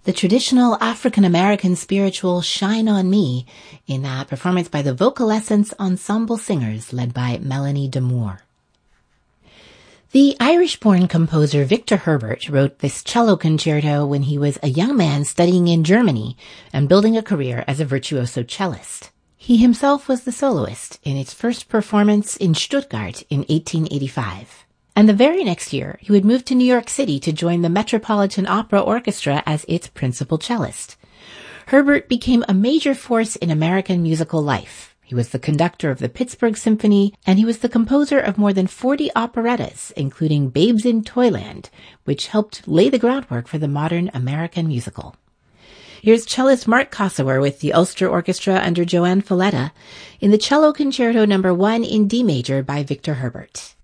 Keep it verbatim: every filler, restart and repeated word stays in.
the traditional African-American spiritual Shine on Me in a performance by the Vocal Essence Ensemble Singers led by Melanie D'Amour. The Irish-born composer Victor Herbert wrote this cello concerto when he was a young man studying in Germany and building a career as a virtuoso cellist. He himself was the soloist in its first performance in Stuttgart in eighteen eighty-five. And the very next year, he would move to New York City to join the Metropolitan Opera Orchestra as its principal cellist. Herbert became a major force in American musical life. He was the conductor of the Pittsburgh Symphony, and he was the composer of more than forty operettas, including Babes in Toyland, which helped lay the groundwork for the modern American musical. Here's cellist Mark Kosower with the Ulster Orchestra under Joanne Falletta in the Cello Concerto number one in D major by Victor Herbert.